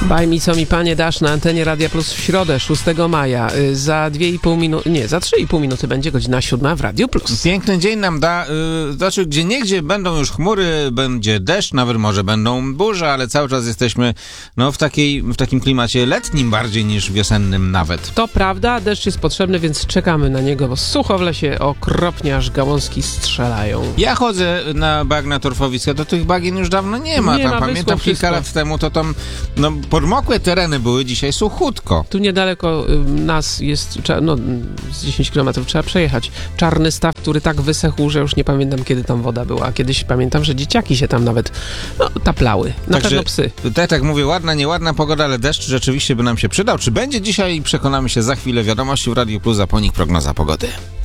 Baj mi co mi panie dasz na antenie Radia Plus w środę 6 maja. Za 2,5 minuty, nie, za 3,5 minuty będzie godzina 7 w Radiu Plus. Piękny dzień nam da, znaczy gdzieniegdzie będą już chmury, będzie deszcz, nawet może będą burze, ale cały czas jesteśmy w takim klimacie letnim bardziej niż wiosennym nawet. To prawda, deszcz jest potrzebny, więc czekamy na niego, bo sucho w lesie okropnie, aż gałązki strzelają. Ja chodzę na bagna torfowiska, to tych bagien już dawno nie ma. Tam pamiętam kilka lat temu, to tam podmokłe tereny były, dzisiaj suchutko. Tu niedaleko nas jest, z 10 km trzeba przejechać, Czarny Staw, który tak wysechł, że już nie pamiętam, kiedy tam woda była. Kiedyś pamiętam, że dzieciaki się tam nawet taplały. Na pewno psy. Tak mówię, ładna, nieładna pogoda, ale deszcz rzeczywiście by nam się przydał. Czy będzie dzisiaj? Przekonamy się za chwilę. Wiadomości w Radiu Plus, a po nich prognoza pogody.